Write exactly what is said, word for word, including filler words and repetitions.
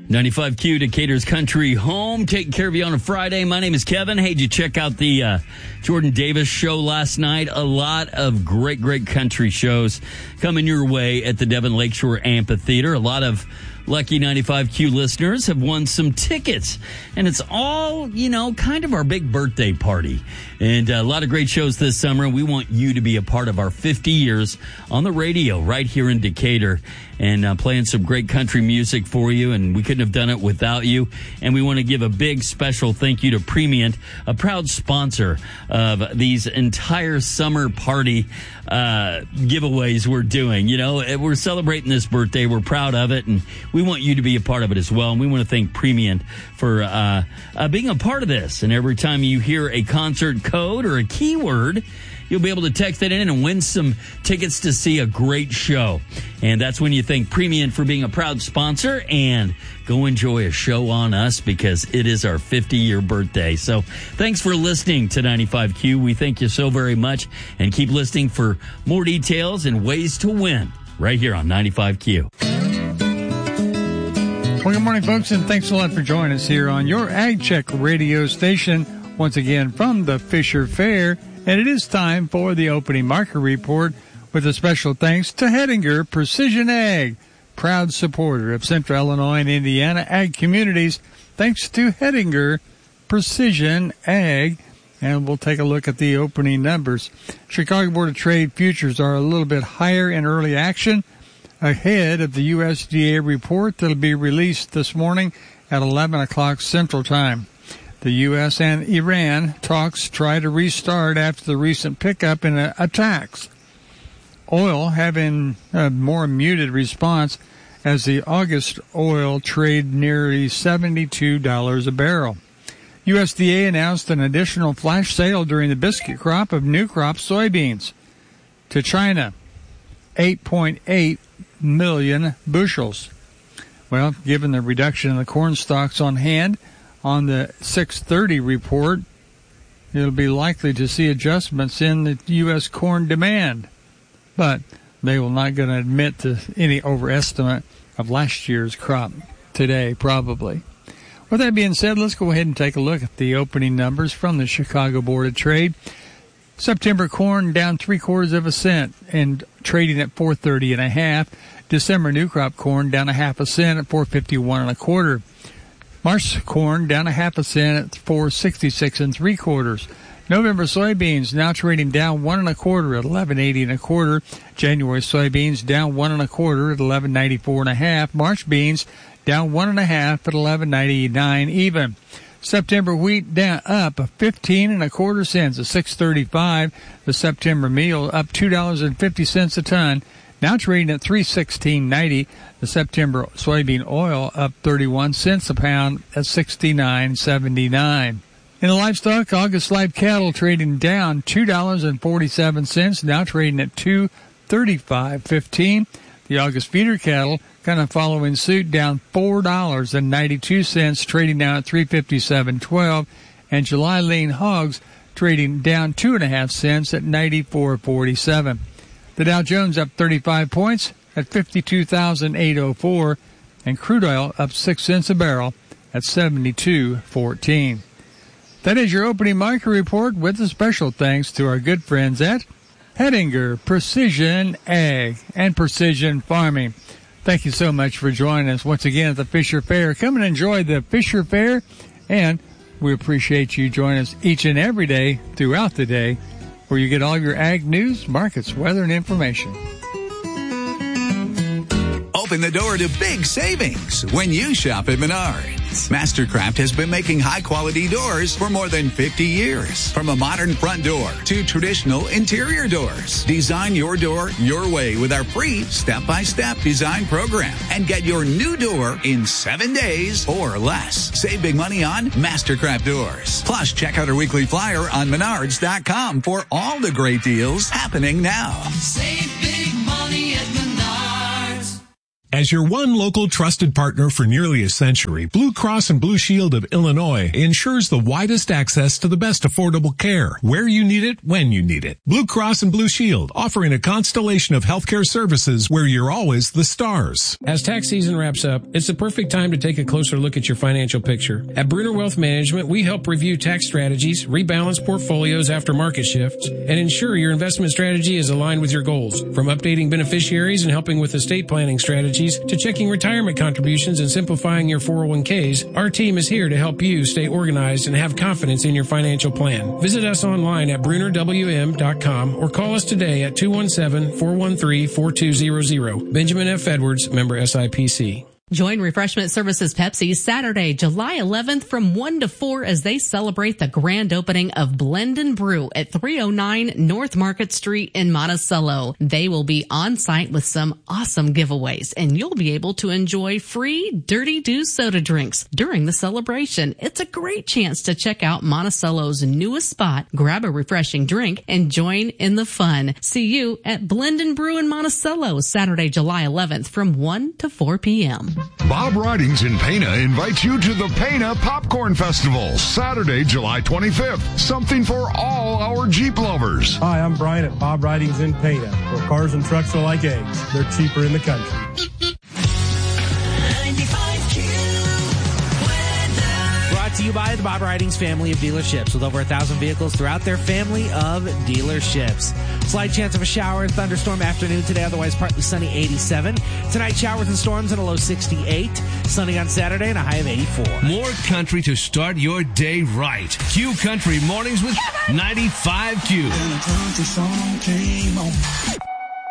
ninety-five Q, Decatur's country home, taking care of you on a Friday. My name is Kevin. Hey, did you check out the uh, Jordan Davis show last night? A lot of great, great country shows coming your way at the Devon Lakeshore Amphitheater. A lot of lucky ninety-five Q listeners have won some tickets. And it's all, you know, kind of our big birthday party. And a lot of great shows this summer. We want you to be a part of our fifty years on the radio right here in Decatur. And uh, playing some great country music for you, and we couldn't have done it without you. And we want to give a big special thank you to Premiant, a proud sponsor of these entire summer party uh, giveaways we're doing. You know, we're celebrating this birthday. We're proud of it, and we want you to be a part of it as well. And we want to thank Premiant for uh, uh, being a part of this. And every time you hear a concert code or a keyword, you'll be able to text it in and win some tickets to see a great show. And that's when you thank Premiant for being a proud sponsor and go enjoy a show on us because it is our fifty-year birthday. So thanks for listening to ninety-five Q. We thank you so very much. And keep listening for more details and ways to win right here on ninety-five Q. Well, good morning, folks, and thanks a lot for joining us here on your Ag Check radio station. Once again, from the Fisher Fair. And it is time for the opening market report with a special thanks to Hettinger Precision Ag, proud supporter of Central Illinois and Indiana ag communities. Thanks to Hettinger Precision Ag. And we'll take a look at the opening numbers. Chicago Board of Trade futures are a little bit higher in early action ahead of the U S D A report that will be released this morning at eleven o'clock Central Time. The U S and Iran talks try to restart after the recent pickup in uh, attacks. Oil having a more muted response as the August oil trade nearly seventy-two dollars a barrel. U S D A announced an additional flash sale during the biscuit crop of new crop soybeans to China, eight point eight million bushels. Well, given the reduction in the corn stocks on hand, on the six thirty report, it'll be likely to see adjustments in the U S corn demand. But they will not going to admit to any overestimate of last year's crop today, probably. With that being said, let's go ahead and take a look at the opening numbers from the Chicago Board of Trade. September corn down three quarters of a cent and trading at four thirty and a half. December new crop corn down a half a cent at four fifty-one and a quarter. March corn down a half a cent at four sixty-six and three quarters. November soybeans now trading down one and a quarter at eleven eighty and a quarter. January soybeans down one and a quarter at eleven ninety-four and a half. March beans down one and a half at eleven ninety-nine even. September wheat down up fifteen and a quarter cents at six thirty-five. The September meal up two dollars and fifty cents a ton. Now trading at three sixteen ninety. The September soybean oil up thirty-one cents a pound at sixty-nine seventy-nine. In the livestock, August live cattle trading down two dollars and forty-seven cents. Now trading at two thirty-five fifteen. The August feeder cattle kind of following suit, down four dollars and ninety-two cents, trading now at three fifty-seven twelve. And July lean hogs trading down two and a half cents at ninety-four forty-seven. The Dow Jones up thirty-five points at fifty-two thousand eight hundred four, and crude oil up six cents a barrel at seventy-two fourteen. That is your opening market report with a special thanks to our good friends at Hettinger Precision Ag and Precision Farming. Thank you so much for joining us once again at the Fisher Fair. Come and enjoy the Fisher Fair, and we appreciate you joining us each and every day throughout the day, where you get all your ag news, markets, weather, and information. Open the door to big savings when you shop at Menards. Mastercraft has been making high-quality doors for more than fifty years. From a modern front door to traditional interior doors. Design your door your way with our free step-by-step design program and get your new door in seven days or less. Save big money on Mastercraft doors. Plus, check out our weekly flyer on Menards dot com for all the great deals happening now. Save big money at Menards. As your one local trusted partner for nearly a century, Blue Cross and Blue Shield of Illinois ensures the widest access to the best affordable care, where you need it, when you need it. Blue Cross and Blue Shield, offering a constellation of healthcare services where you're always the stars. As tax season wraps up, it's the perfect time to take a closer look at your financial picture. At Bruner Wealth Management, we help review tax strategies, rebalance portfolios after market shifts, and ensure your investment strategy is aligned with your goals. From updating beneficiaries and helping with estate planning strategies to checking retirement contributions and simplifying your four oh one k's, our team is here to help you stay organized and have confidence in your financial plan. Visit us online at bruner w m dot com or call us today at two one seven, four one three, four two zero zero. Benjamin F. Edwards, member S I P C. Join Refreshment Services Pepsi Saturday, July eleventh from one to four as they celebrate the grand opening of Blend and Brew at three oh nine North Market Street in Monticello. They will be on site with some awesome giveaways, and you'll be able to enjoy free Dirty Do soda drinks during the celebration. It's a great chance to check out Monticello's newest spot, grab a refreshing drink, and join in the fun. See you at Blend and Brew in Monticello, Saturday, July eleventh from one to four p.m. Bob Ridings in Pana invites you to the Pana Popcorn Festival, Saturday, July twenty-fifth. Something for all our Jeep lovers. Hi, I'm Brian at Bob Ridings in Pana, where cars and trucks are like eggs. They're cheaper in the country. Brought to you by the Bob Ridings family of dealerships with over a thousand vehicles throughout their family of dealerships. Slight chance of a shower and thunderstorm afternoon today, otherwise partly sunny, eighty-seven. Tonight, showers and storms and a low sixty-eight. Sunny on Saturday and a high of eighty-four. More country to start your day right. Q Country Mornings with ninety-five Q. And a country song came on.